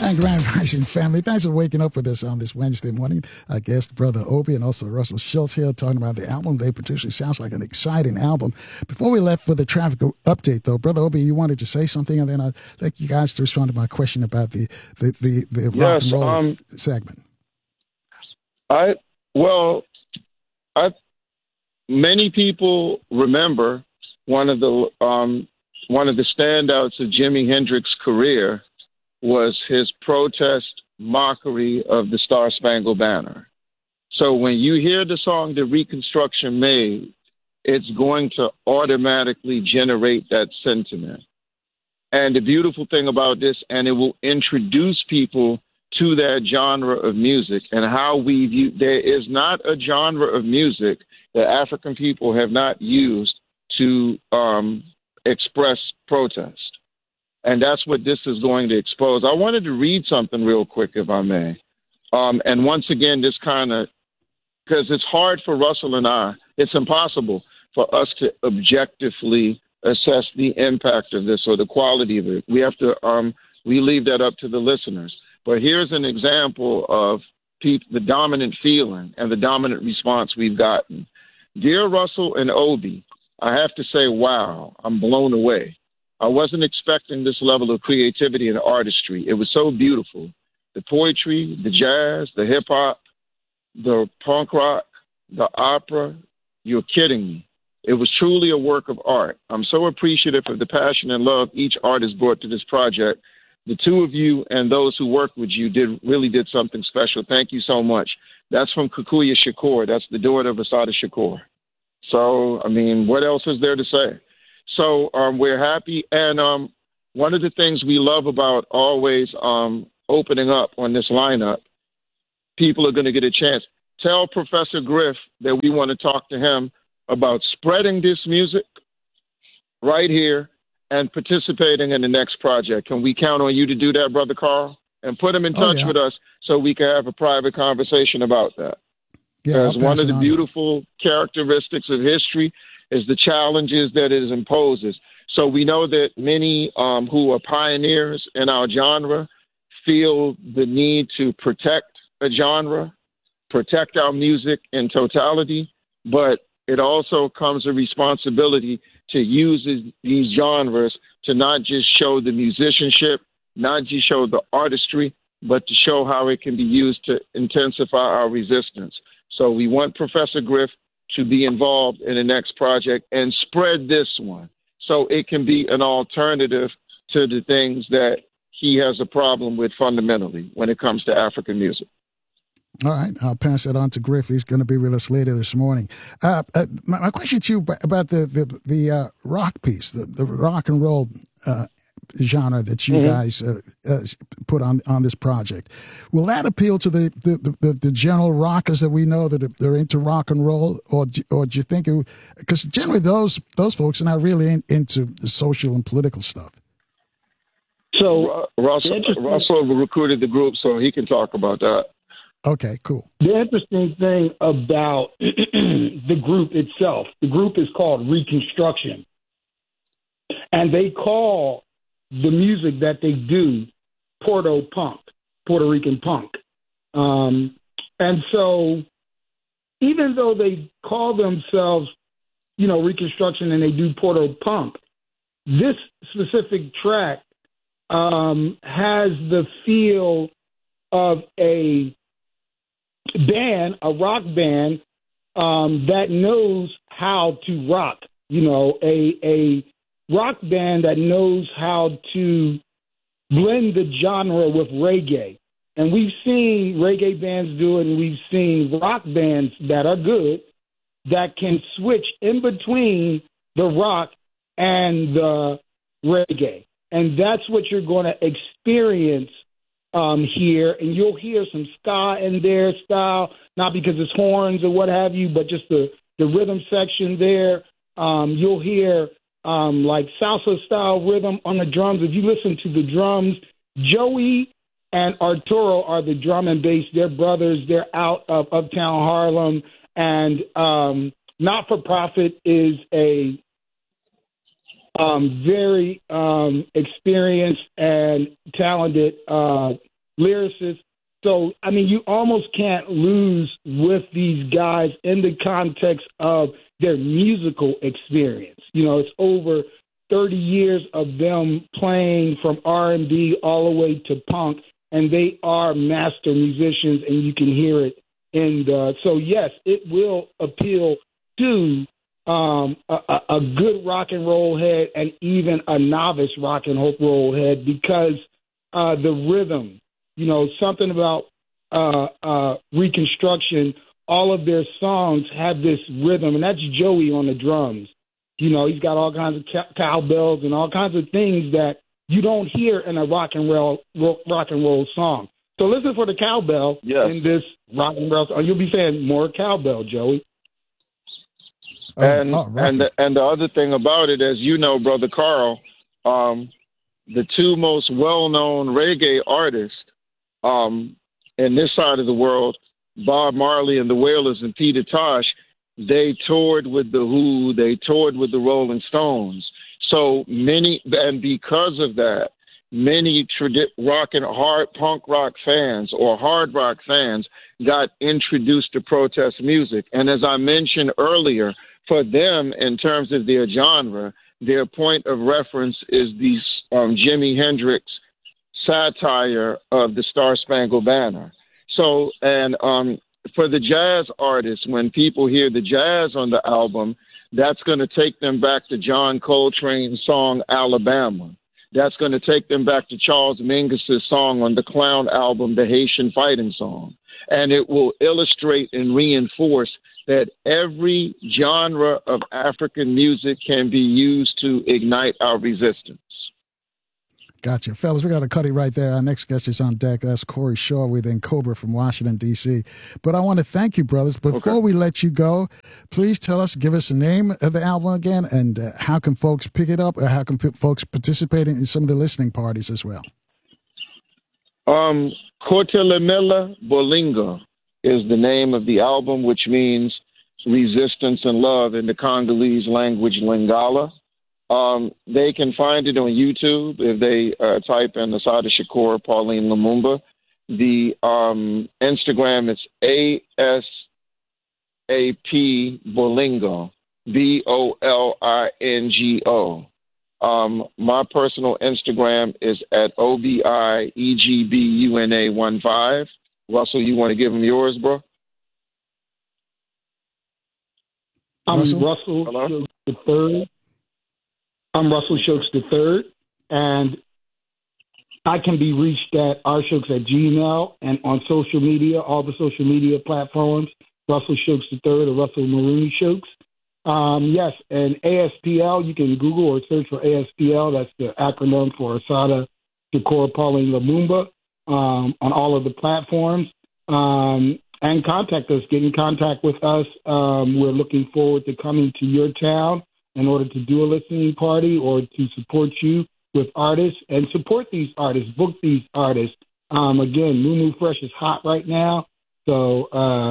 And Grand Rising family, thanks for waking up with us on this Wednesday morning. Our guest, Brother Obi, and also Russell Schultz here talking about the album they produced. It sounds like an exciting album. Before we left for the traffic update, though, Brother Obi, you wanted to say something, and then I'd like you guys to respond to my question about the rock and roll segment. Many people remember one of the standouts of Jimi Hendrix's career was his protest mockery of the Star-Spangled Banner. So when you hear the song that Reconstruction made, it's going to automatically generate that sentiment. And the beautiful thing about this, and it will introduce people to that genre of music and how we view, there is not a genre of music that African people have not used to express protest. And that's what this is going to expose. I wanted to read something real quick, if I may. And once again, this kind of, because it's hard for Russell and I, it's impossible for us to objectively assess the impact of this or the quality of it. We have to, we leave that up to the listeners. But here's an example of the dominant feeling and the dominant response we've gotten. Dear Russell and Obi, I have to say, wow, I'm blown away. I wasn't expecting this level of creativity and artistry. It was so beautiful. The poetry, the jazz, the hip-hop, the punk rock, the opera. You're kidding me. It was truly a work of art. I'm so appreciative of the passion and love each artist brought to this project. The two of you and those who worked with you really did something special. Thank you so much. That's from Kikuya Shakur. That's the daughter of Assata Shakur. So, I mean, what else is there to say? So we're happy. And one of the things we love about always opening up on this lineup, people are going to get a chance. Tell Professor Griff that we want to talk to him about spreading this music right here and participating in the next project. Can we count on you to do that, Brother Carl? And put him in touch with us so we can have a private conversation about that. Yeah, because one of the beautiful characteristics of history is the challenges that it imposes. So we know that many who are pioneers in our genre feel the need to protect a genre, protect our music in totality, but it also comes a responsibility to use these genres to not just show the musicianship, not just show the artistry, but to show how it can be used to intensify our resistance. So we want Professor Griff to be involved in the next project and spread this one so it can be an alternative to the things that he has a problem with fundamentally when it comes to African music. All right, I'll pass that on to Griff. He's going to be with us later this morning. My question to you about the rock piece, the rock and roll genre that you guys put on this project. Will that appeal to the general rockers that we know that they're into rock and roll, or do you think it? Because generally those folks are not really into the social and political stuff. So Russell recruited the group, so he can talk about that. Okay, cool. The interesting thing about the group itself, the group is called Reconstruction, and they call the music that they do Puerto Rican punk. And so even though they call themselves, Reconstruction and they do Puerto punk, this specific track has the feel of a band, a rock band that knows how to rock, a rock band that knows how to blend the genre with reggae. And we've seen reggae bands do it, and we've seen rock bands that are good that can switch in between the rock and the reggae. And that's what you're going to experience here. And you'll hear some ska in their style, not because it's horns or what have you, but just the rhythm section there. You'll hear like salsa style rhythm on the drums. If you listen to the drums, Joey and Arturo are the drum and bass. They're brothers. They're out of Uptown Harlem. And Not for Profit is a very experienced and talented lyricists. So, I mean, you almost can't lose with these guys in the context of their musical experience. You know, it's over 30 years of them playing from R&B all the way to punk, and they are master musicians, and you can hear it. And so, yes, it will appeal to a good rock and roll head and even a novice rock and roll head, because the rhythm, you know, something about Reconstruction, all of their songs have this rhythm, and that's Joey on the drums. You know, he's got all kinds of cowbells and all kinds of things that you don't hear in a rock and roll song. So listen for the cowbell in this rock and roll song. You'll be saying more cowbell, Joey. And the other thing about it, as you know, Brother Carl, the two most well-known reggae artists in this side of the world, Bob Marley and the Wailers and Peter Tosh, they toured with the Who, they toured with the Rolling Stones. So many, and because of that, many rock and hard punk rock fans or hard rock fans got introduced to protest music. And as I mentioned earlier, for them, in terms of their genre, their point of reference is the Jimi Hendrix satire of the Star Spangled Banner. So, and for the jazz artists, when people hear the jazz on the album, that's going to take them back to John Coltrane's song Alabama. That's going to take them back to Charles Mingus's song on the Clown album, The Haitian Fighting Song. And it will illustrate and reinforce that every genre of African music can be used to ignite our resistance. Gotcha. Fellas, we got to cut it right there. Our next guest is on deck. That's Corey Shaw with N'Cobra from Washington, D.C. But I want to thank you, brothers. Before we let you go, please give us the name of the album again, and how can folks pick it up, or how can folks participate in some of the listening parties as well? Kotelemela Bolingo is the name of the album, which means resistance and love in the Congolese language, Lingala. They can find it on YouTube if they type in Assata Shakur, Pauline Lumumba. The Instagram is ASAP Bolingo, BOLINGO. My personal Instagram is at OBIEGBUNA15. Russell, you want to give them yours, bro? I'm Russell Shokes III. I'm Russell Shokes III, and I can be reached at rshokes@gmail and on social media, all the social media platforms, Russell Shokes III or Russell Maroon Shokes. Yes, and ASPL, you can Google or search for ASPL. That's the acronym for Assata Shakur Pauline Lumumba on all of the platforms. And contact us. Get in contact with us. We're looking forward to coming to your town in order to do a listening party or to support you with artists and support these artists, book these artists. Again, Mumu Fresh is hot right now. So,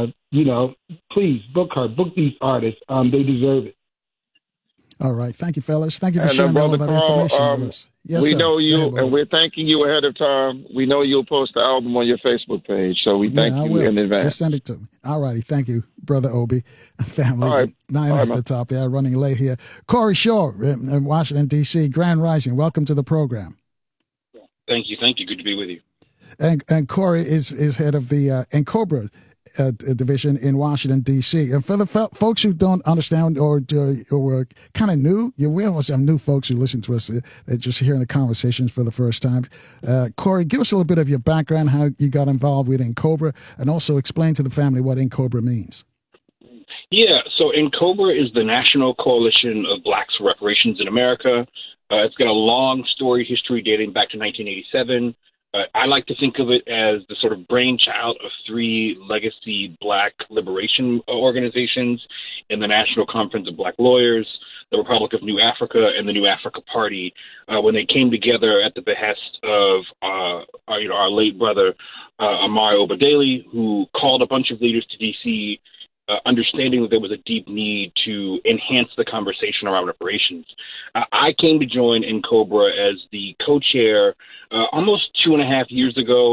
please book her, book these artists. They deserve it. All right. Thank you, fellas. Thank you for sharing all that information with us. Yes, we know you, and we're thanking you ahead of time. We know you'll post the album on your Facebook page, so we thank you in advance. Just send it to me. All righty. Thank you, Brother Obi. Family. All right. 9 at the top. Yeah, running late here. Corey Shaw in Washington, D.C., Grand Rising. Welcome to the program. Thank you. Good to be with you. And Corey is head of the N'Cobra division in Washington, D.C. And for the folks who don't understand or kind of new, we always have new folks who listen to us that just hearing the conversations for the first time. Corey, give us a little bit of your background, how you got involved with N'Cobra, and also explain to the family what N'Cobra means. Yeah, so N'Cobra is the National Coalition of Blacks for Reparations in America. It's got a long story history dating back to 1987. I like to think of it as the sort of brainchild of 3 legacy Black liberation organizations in the National Conference of Black Lawyers, the Republic of New Africa, and the New Africa Party, when they came together at the behest of our late brother, Amari Obadele, who called a bunch of leaders to D.C., understanding that there was a deep need to enhance the conversation around reparations. I came to join N'Cobra as the co-chair almost 2.5 years ago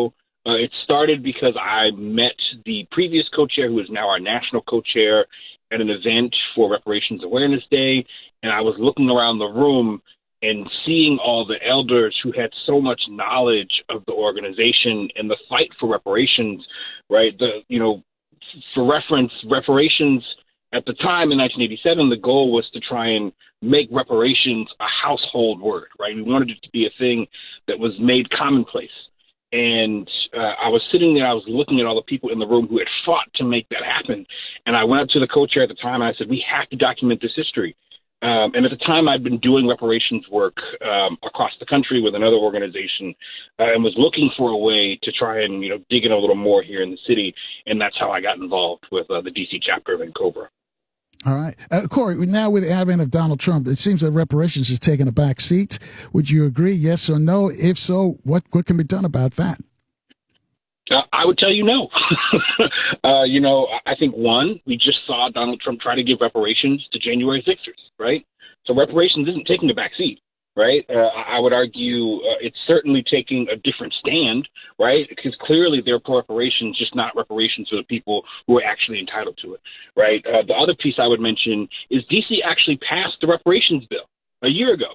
It started because I met the previous co-chair, who is now our national co-chair, at an event for Reparations Awareness Day, and I was looking around the room and seeing all the elders who had so much knowledge of the organization and the fight for reparations, right? For reference, reparations at the time in 1987, the goal was to try and make reparations a household word, right? We wanted it to be a thing that was made commonplace. And I was sitting there, I was looking at all the people in the room who had fought to make that happen. And I went up to the co-chair at the time and I said, we have to document this history. And at the time, I'd been doing reparations work across the country with another organization and was looking for a way to try and, dig in a little more here in the city. And that's how I got involved with the D.C. chapter of NCOBRA. All right. Corey, now with the advent of Donald Trump, it seems that reparations has taken a back seat. Would you agree, yes or no? If so, what can be done about that? I would tell you no. I think, one, we just saw Donald Trump try to give reparations to January 6ers, right? So reparations isn't taking a back seat, right? I would argue it's certainly taking a different stand, right? Because clearly they're pro reparations, just not reparations for the people who are actually entitled to it, right? The other piece I would mention is D.C. actually passed the reparations bill a year ago.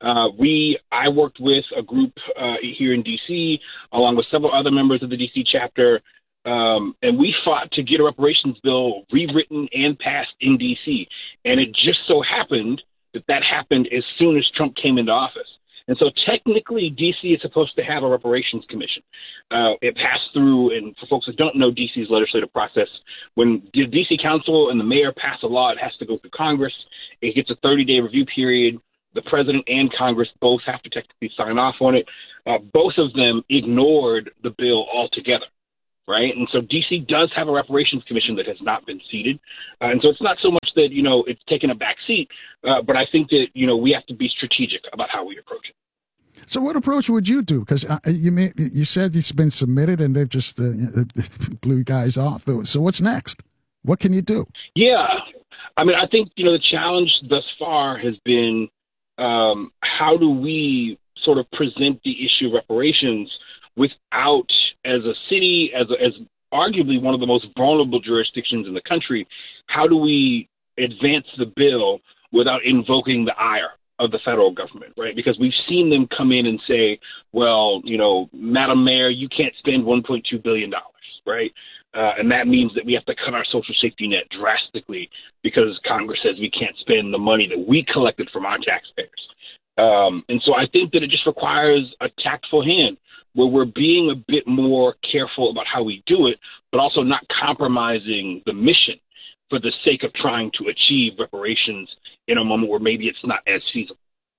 I worked with a group here in D.C., along with several other members of the D.C. chapter, and we fought to get a reparations bill rewritten and passed in D.C. And it just so happened that happened as soon as Trump came into office. And so technically, D.C. is supposed to have a reparations commission. It passed through, and for folks that don't know D.C.'s legislative process, when the D.C. Council and the mayor pass a law, it has to go through Congress. It gets a 30-day review period. The president and Congress both have to technically sign off on it. Both of them ignored the bill altogether, right? And so D.C. does have a reparations commission that has not been seated. And so it's not so much that, it's taken a back seat, but I think that, we have to be strategic about how we approach it. So what approach would you do? Because you said it's been submitted and they've just blew guys off. So what's next? What can you do? Yeah. I mean, I think, the challenge thus far has been, how do we sort of present the issue of reparations without, as a city, as arguably one of the most vulnerable jurisdictions in the country, how do we advance the bill without invoking the ire of the federal government, right? Because we've seen them come in and say, well, Madam Mayor, you can't spend $1.2 billion, right? And that means that we have to cut our social safety net drastically because Congress says we can't spend the money that we collected from our taxpayers. And so I think that it just requires a tactful hand where we're being a bit more careful about how we do it, but also not compromising the mission for the sake of trying to achieve reparations in a moment where maybe it's not as feasible.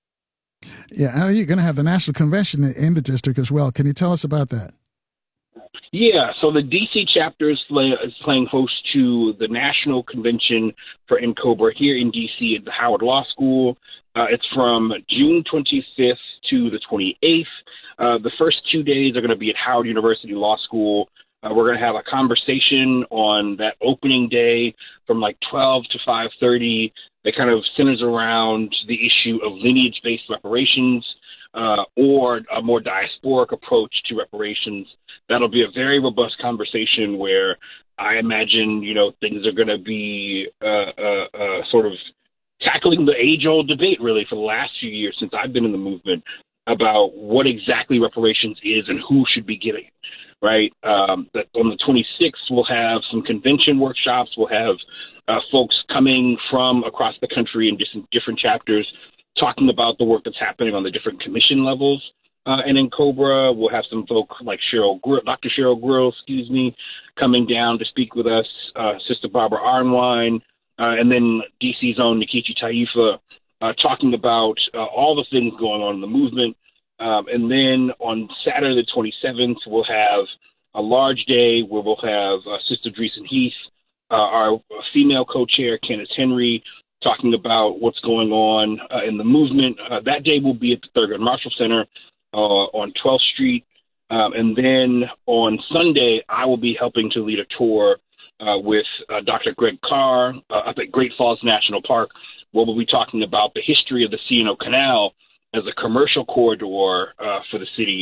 Yeah, you're going to have the National Convention in the district as well. Can you tell us about that? Yeah, so the D.C. chapter is playing host to the National Convention for NCOBRA here in D.C. at the Howard Law School. It's from June 25th to the 28th. The first 2 days are going to be at Howard University Law School. We're going to have a conversation on that opening day from 12 to 5:30 that kind of centers around the issue of lineage-based reparations or a more diasporic approach to reparations. That'll be a very robust conversation where I imagine, things are going to be sort of tackling the age-old debate, really, for the last few years since I've been in the movement about what exactly reparations is and who should be getting it, right? That on the 26th, we'll have some convention workshops. We'll have folks coming from across the country in different chapters talking about the work that's happening on the different commission levels. And in NCOBRA, we'll have some folk like Dr. Cheryl Grill, coming down to speak with us, Sister Barbara Arnwine, and then DC's own Nkechi Taifa, talking about all the things going on in the movement. And then on Saturday the 27th, we'll have a large day where we'll have Sister Dreesen Heath, our female co-chair, Candace Henry, talking about what's going on in the movement. That day will be at the Thurgood Marshall Center on 12th Street. And then on Sunday, I will be helping to lead a tour with Dr. Greg Carr up at Great Falls National Park, where we'll be talking about the history of the C&O Canal as a commercial corridor for the city,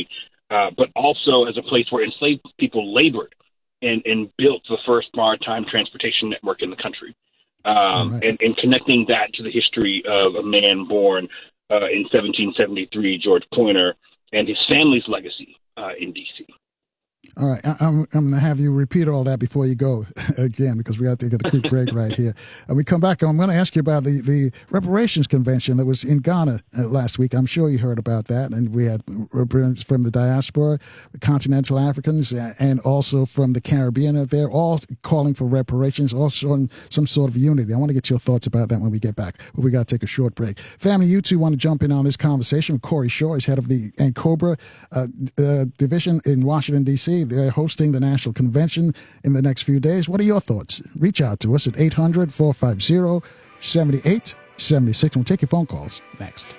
but also as a place where enslaved people labored and built the first maritime transportation network in the country. And connecting that to the history of a man born in 1773, George Pointer, and his family's legacy in D.C. All right, I'm going to have you repeat all that before you go again, because we have to get a quick break right here. We come back, and I'm going to ask you about the reparations convention that was in Ghana last week. I'm sure you heard about that, and we had representatives from the diaspora, the continental Africans, and also from the Caribbean. They're all calling for reparations, also in some sort of unity. I want to get your thoughts about that when we get back, but we got to take a short break. Family, you two want to jump in on this conversation with Corey Shore. He's head of the NCOBRA division in Washington, D.C. They're hosting the national convention in the next few days. What are your thoughts? Reach out to us at 800-450-7876. We'll take your phone calls next.